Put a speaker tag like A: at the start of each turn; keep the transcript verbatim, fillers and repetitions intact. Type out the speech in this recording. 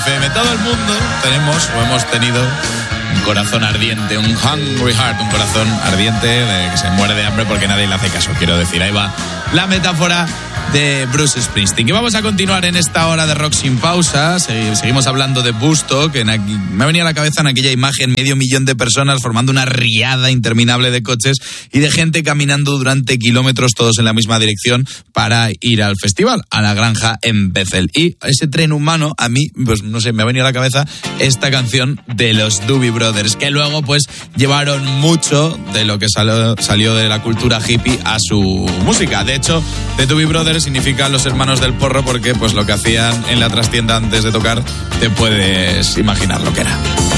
A: Todo el mundo tenemos o hemos tenido un corazón ardiente, un hungry heart, un corazón ardiente de que se muere de hambre porque nadie le hace caso. Quiero decir, ahí va la metáfora de Bruce Springsteen. Y vamos a continuar en esta hora de rock sin pausa. Seguimos hablando de Woodstock. En aquí, me ha venido a la cabeza en aquella imagen medio millón de personas formando una riada interminable de coches y de gente caminando durante kilómetros todos en la misma dirección para ir al festival, a la granja en Bethel. Y ese tren humano, a mí, pues no sé, me ha venido a la cabeza esta canción de los Doobie Brothers, que luego pues llevaron mucho de lo que salió, salió de la cultura hippie a su música. De hecho, The Doobie Brothers significa los hermanos del porro porque pues lo que hacían en la trastienda antes de tocar te puedes imaginar lo que era.